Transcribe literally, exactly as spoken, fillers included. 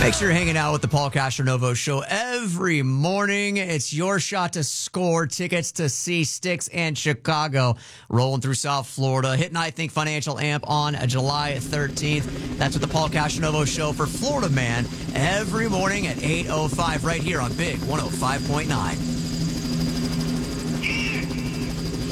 Make sure you're hanging out with the Paul Castronovo Show every morning. It's your shot to score tickets to see Styx and Chicago rolling through South Florida. Hitting, I Think, Financial Amp on July thirteenth. That's what the Paul Castronovo Show for Florida Man every morning at eight oh five right here on Big one oh five point nine.